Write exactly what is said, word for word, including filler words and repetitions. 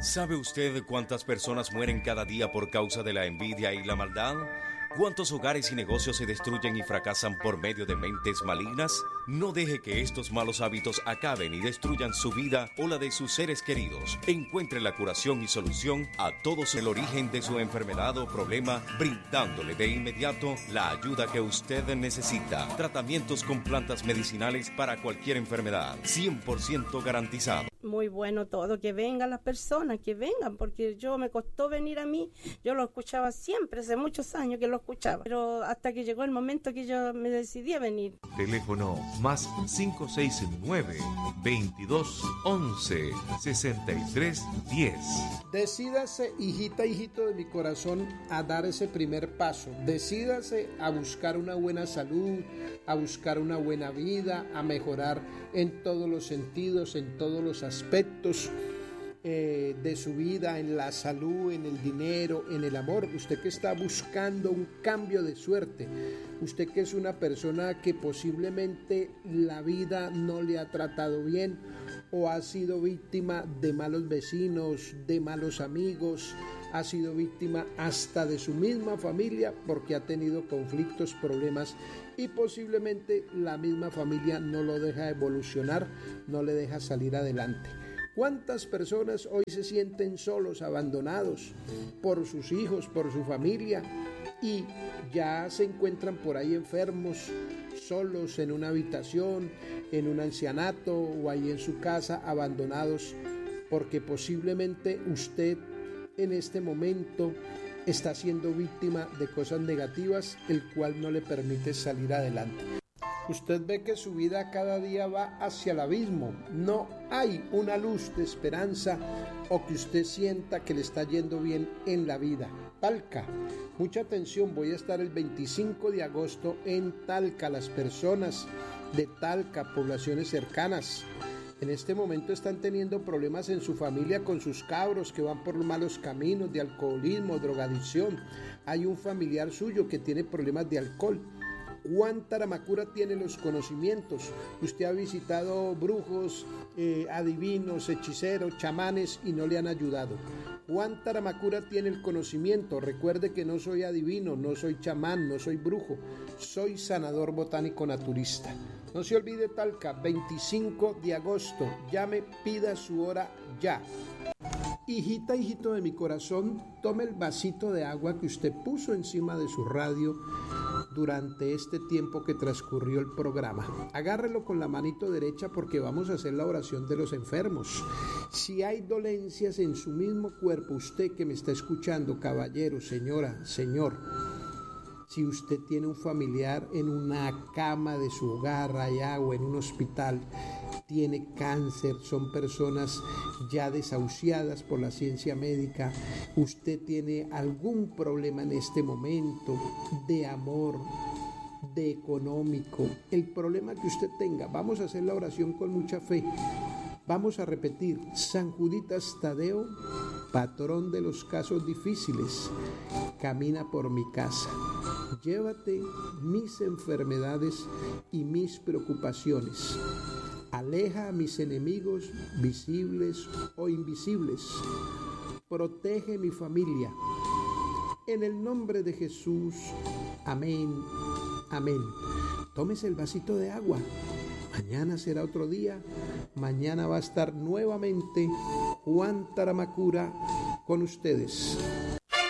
¿Sabe usted cuántas personas mueren cada día por causa de la envidia y la maldad? ¿Cuántos hogares y negocios se destruyen y fracasan por medio de mentes malignas? No deje que estos malos hábitos acaben y destruyan su vida o la de sus seres queridos. Encuentre la curación y solución a todos el origen de su enfermedad o problema, brindándole de inmediato la ayuda que usted necesita. Tratamientos con plantas medicinales para cualquier enfermedad, cien por ciento garantizado. Muy bueno todo, que vengan las personas, que vengan, porque yo me costó venir a mí, yo lo escuchaba siempre, hace muchos años que lo escuchaba, pero hasta que llegó el momento que yo me decidí a venir. Teléfono más cinco seis nueve, veintidós, once, sesenta y tres, diez. Decídase, hijita, hijito de mi corazón, a dar ese primer paso. Decídase a buscar una buena salud, a buscar una buena vida, a mejorar en todos los sentidos, en todos los aspectos eh, de su vida, en la salud, en el dinero, en el amor. Usted que está buscando un cambio de suerte, usted que es una persona que posiblemente la vida no le ha tratado bien o ha sido víctima de malos vecinos, de malos amigos, ha sido víctima hasta de su misma familia porque ha tenido conflictos, problemas y posiblemente la misma familia no lo deja evolucionar, no le deja salir adelante. ¿Cuántas personas hoy se sienten solos, abandonados por sus hijos, por su familia y ya se encuentran por ahí enfermos, solos en una habitación, en un ancianato o ahí en su casa, abandonados porque posiblemente usted en este momento está siendo víctima de cosas negativas, el cual no le permite salir adelante? Usted ve que su vida cada día va hacia el abismo, no hay una luz de esperanza o que usted sienta que le está yendo bien en la vida. Talca, mucha atención, voy a estar el veinticinco de agosto en Talca. Las personas de Talca, poblaciones cercanas, en este momento están teniendo problemas en su familia con sus cabros que van por malos caminos de alcoholismo, drogadicción. Hay un familiar suyo que tiene problemas de alcohol. Juan Taramacura tiene los conocimientos. Usted ha visitado brujos, eh, adivinos, hechiceros, chamanes y no le han ayudado. Juan Taramacura tiene el conocimiento. Recuerde que no soy adivino, no soy chamán, no soy brujo. Soy sanador botánico naturista. No se olvide Talca, veinticinco de agosto. Llame, pida su hora ya. Hijita, hijito de mi corazón, tome el vasito de agua que usted puso encima de su radio durante este tiempo que transcurrió el programa. Agárrelo con la manito derecha porque vamos a hacer la oración de los enfermos. Si hay dolencias en su mismo cuerpo, usted que me está escuchando, caballero, señora, señor, si usted tiene un familiar en una cama de su hogar allá o en un hospital, tiene cáncer, son personas ya desahuciadas por la ciencia médica, usted tiene algún problema en este momento de amor, de económico, el problema que usted tenga, vamos a hacer la oración con mucha fe. Vamos a repetir: San Juditas Tadeo, patrón de los casos difíciles, camina por mi casa. Llévate mis enfermedades y mis preocupaciones. Aleja a mis enemigos visibles o invisibles. Protege mi familia. En el nombre de Jesús. Amén. Amén. Tómese el vasito de agua. Mañana será otro día. Mañana va a estar nuevamente Juan Taramacura con ustedes.